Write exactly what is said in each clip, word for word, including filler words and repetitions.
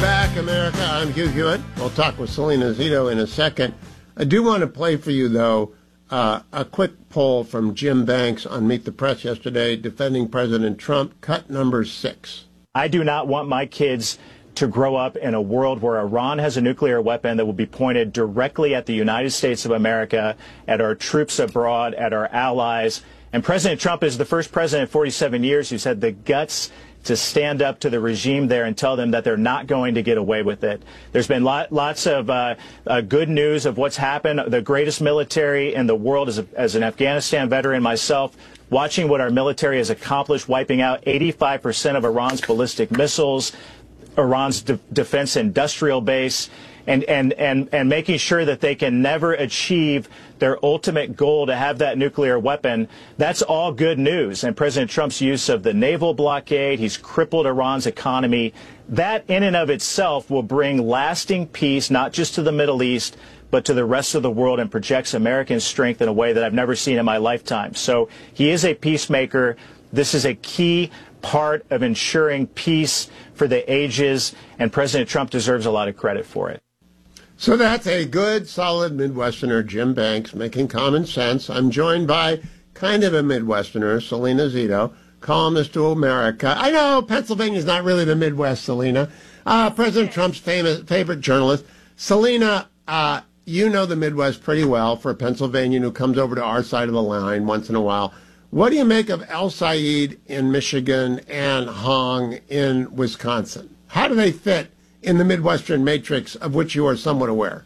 back, America. I'm Hugh Hewitt. We'll talk with Salena Zito in a second. I do want to play for you, though, uh, a quick poll from Jim Banks on Meet the Press yesterday, defending President Trump, cut number six. I do not want my kids to grow up in a world where Iran has a nuclear weapon that will be pointed directly at the United States of America, at our troops abroad, at our allies. And President Trump is the first president in forty-seven years who's had the guts to stand up to the regime there and tell them that they're not going to get away with it. There's been lot, lots of uh, uh, good news of what's happened. The greatest military in the world, as, a, as an Afghanistan veteran myself, watching what our military has accomplished, wiping out eighty-five percent of Iran's ballistic missiles, Iran's de defense industrial base, and, and, and, and making sure that they can never achieve their ultimate goal to have that nuclear weapon. That's all good news. And President Trump's use of the naval blockade, he's crippled Iran's economy. That in and of itself will bring lasting peace, not just to the Middle East, but to the rest of the world, and projects American strength in a way that I've never seen in my lifetime. So he is a peacemaker. This is a key part of ensuring peace for the ages, and President Trump deserves a lot of credit for it. So that's a good, solid Midwesterner, Jim Banks, making common sense. I'm joined by kind of a Midwesterner, Salena Zito, columnist to America. I know Pennsylvania's not really the Midwest, Salena. Uh, President Trump's famous favorite journalist. Salena, uh, you know the Midwest pretty well for a Pennsylvanian who comes over to our side of the line once in a while. What do you make of El Said in Michigan and Hong in Wisconsin? How do they fit in the Midwestern matrix of which you are somewhat aware?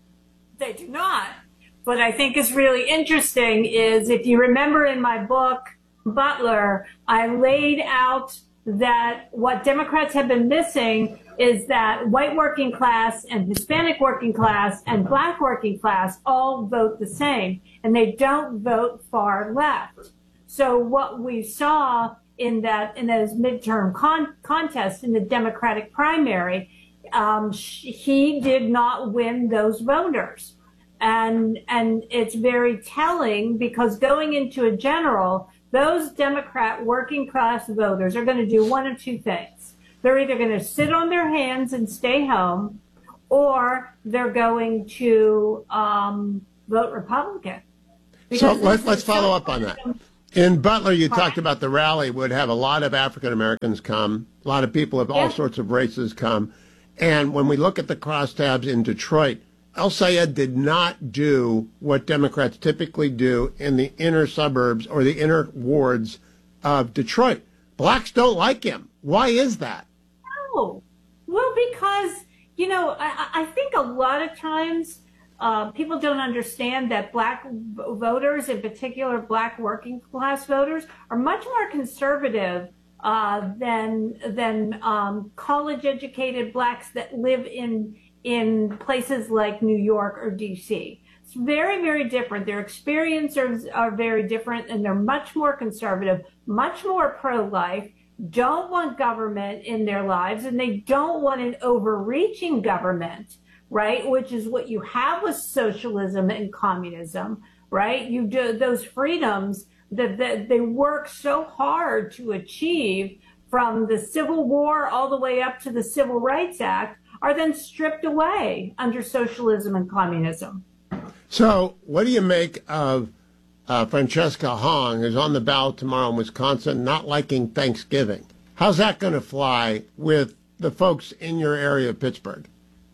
They do not. What I think is really interesting is, if you remember in my book, Butler, I laid out that what Democrats have been missing is that white working class and Hispanic working class and black working class all vote the same, and they don't vote far left. So what we saw in that in those midterm con contests in the Democratic primary, um, he did not win those voters, and and it's very telling, because going into a general, those Democrat working class voters are going to do one of two things. They're either going to sit on their hands and stay home, or they're going to um, vote Republican. So let's let's follow up on that. In Butler, you talked about the rally would have a lot of African Americans come, a lot of people of all sorts of races come. And when we look at the crosstabs in Detroit, El Sayed did not do what Democrats typically do in the inner suburbs or the inner wards of Detroit. Blacks don't like him. Why is that? Oh, well, because, you know, I, I think a lot of times Uh, people don't understand that black voters, in particular black working class voters, are much more conservative uh, than than um, college-educated blacks that live in in places like New York or D C. It's very, very different. Their experiences are very different, and they're much more conservative, much more pro-life, don't want government in their lives, and they don't want an overreaching government, right? Which is what you have with socialism and communism, right? You do those freedoms that, that they work so hard to achieve, from the Civil War all the way up to the Civil Rights Act, are then stripped away under socialism and communism. So what do you make of uh, Francesca Hong, who's on the ballot tomorrow in Wisconsin, not liking Thanksgiving? How's that going to fly with the folks in your area of Pittsburgh?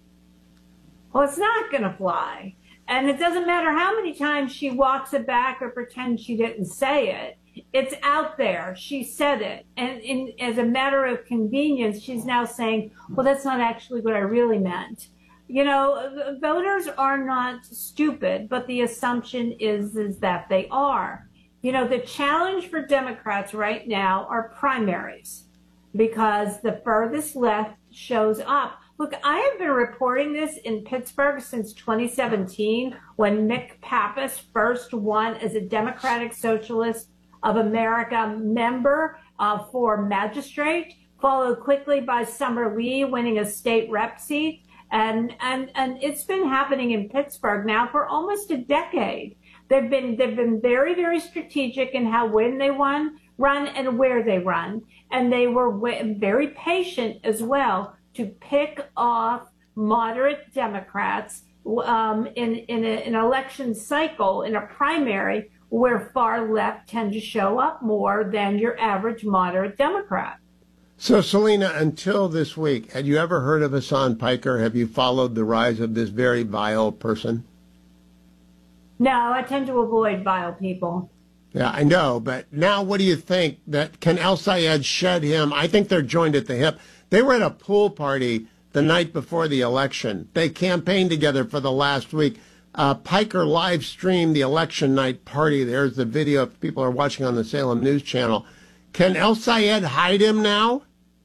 Well, it's not going to fly. And it doesn't matter how many times she walks it back or pretends she didn't say it. It's out there. She said it. And in, as a matter of convenience, she's now saying, well, that's not actually what I really meant. You know, voters are not stupid, but the assumption is, is that they are. You know, the challenge for Democrats right now are primaries, because the furthest left shows up. Look, I have been reporting this in Pittsburgh since twenty seventeen, when Mick Pappas first won as a Democratic Socialist of America member uh, for magistrate, followed quickly by Summer Lee winning a state rep seat. And, and, and it's been happening in Pittsburgh now for almost a decade. They've been, they've been very, very strategic in how, when they won, run and where they run. And they were very patient as well to pick off moderate Democrats um, in, in a, an election cycle, in a primary, where far left tend to show up more than your average moderate Democrat. So, Selena, until this week, had you ever heard of Hassan Piker? Have you followed the rise of this very vile person? No, I tend to avoid vile people. Yeah, I know, but now what do you think? That can El Sayed shed him? I think they're joined at the hip. They were at a pool party the night before the election. They campaigned together for the last week. Uh, Piker live streamed the election night party. There's the video if people are watching on the Salem News Channel. Can El Sayed hide him now?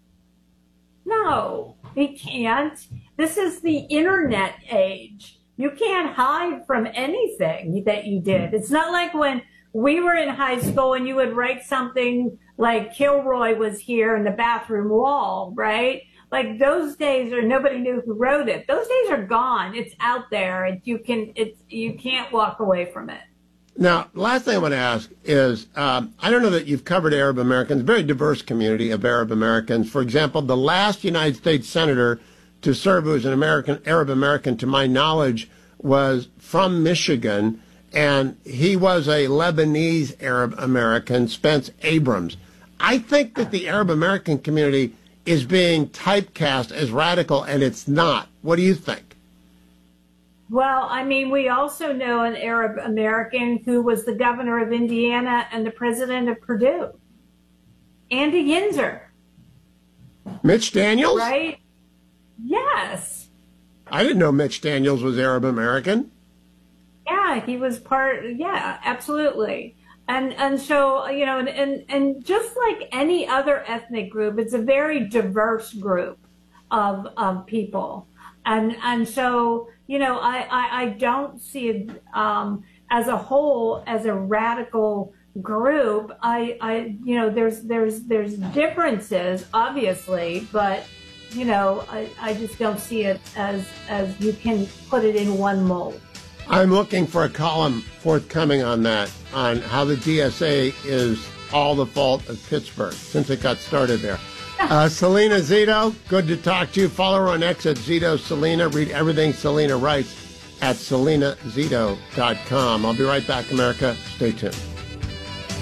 No, he can't. This is the internet age. You can't hide from anything that you did. It's not like when we were in high school and you would write something like Kilroy was here in the bathroom wall, right? Like those days, or nobody knew who wrote it. Those days are gone. It's out there, and you can. It's you can't walk away from it. Now, last thing I want to ask is, um, I don't know that you've covered Arab Americans, a very diverse community of Arab Americans. For example, the last United States senator to serve who was an American, Arab American, to my knowledge, was from Michigan, and he was a Lebanese Arab American, Spence Abrams. I think that the Arab American community is being typecast as radical, and it's not. What do you think? Well, I mean, we also know an Arab American who was the governor of Indiana and the president of Purdue, Andy Yinzer. Mitch Daniels? Right? Yes. I didn't know Mitch Daniels was Arab American. Yeah, he was part, yeah, absolutely. And and so, you know, and, and, and just like any other ethnic group, it's a very diverse group of of people. And and so, you know, I, I, I don't see it um, as a whole, as a radical group. I, I you know, there's there's there's differences, obviously, but, you know, I, I just don't see it as as you can put it in one mold. I'm looking for a column forthcoming on that, on how the D S A is all the fault of Pittsburgh, since it got started there. Uh, Selena Zito, good to talk to you. Follow her on X at Zito Selena. Read everything Selena writes at selena zito dot com. I'll be right back, America. Stay tuned.